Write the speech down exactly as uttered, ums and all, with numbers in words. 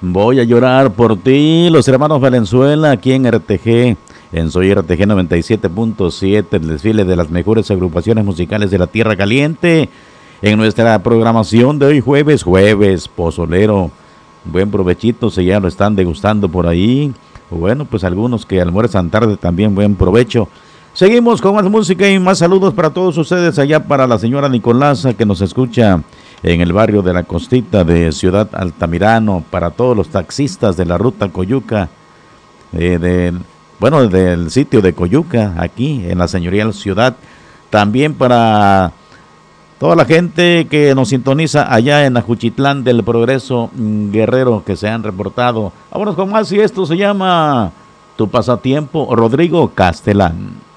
Voy a llorar por ti, los hermanos Valenzuela, aquí en R T G, en Soy R T G noventa y siete punto siete, el desfile de las mejores agrupaciones musicales de la Tierra Caliente, en nuestra programación de hoy jueves, jueves pozolero. Buen provechito, si ya lo están degustando por ahí, o bueno, pues algunos que almuerzan tarde también buen provecho. Seguimos con más música y más saludos para todos ustedes, allá para la señora Nicolasa que nos escucha en el barrio de la Costita de Ciudad Altamirano, para todos los taxistas de la ruta Coyuca, eh, de, bueno, del sitio de Coyuca, aquí en la señorial ciudad, también para toda la gente que nos sintoniza allá en Ajuchitlán del Progreso, Guerrero, que se han reportado. Vámonos con más y esto se llama Tu Pasatiempo, Rodrigo Castelán.